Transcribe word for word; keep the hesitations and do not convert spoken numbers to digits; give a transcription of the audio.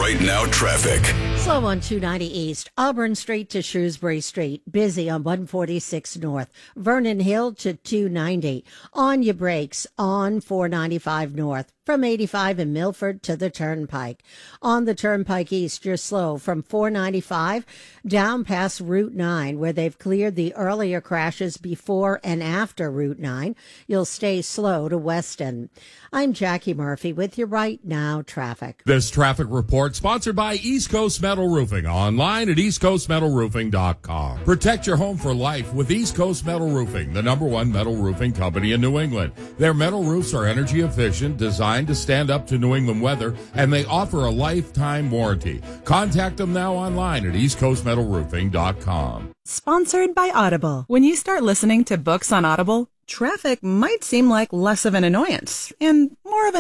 Right Now traffic. Slow on two ninety East, Auburn Street to Shrewsbury Street. Busy on one forty-six North, Vernon Hill to two ninety. On your brakes on four ninety-five North, from eighty-five in Milford to the Turnpike. On the Turnpike East, you're slow from four ninety-five down past Route nine, where they've cleared the earlier crashes before and after Route nine. You'll stay slow to Weston. I'm Jackie Murphy with your Right Now traffic. This traffic report sponsored by East Coast Metal Roofing, online at east coast metal roofing dot com. Protect your home for life with East Coast Metal Roofing, the number one metal roofing company in New England. Their metal roofs are energy efficient, designed to stand up to New England weather, and they offer a lifetime warranty. Contact them now online at east coast metal roofing dot com. Sponsored by Audible. When you start listening to books on Audible, traffic might seem like less of an annoyance and more of a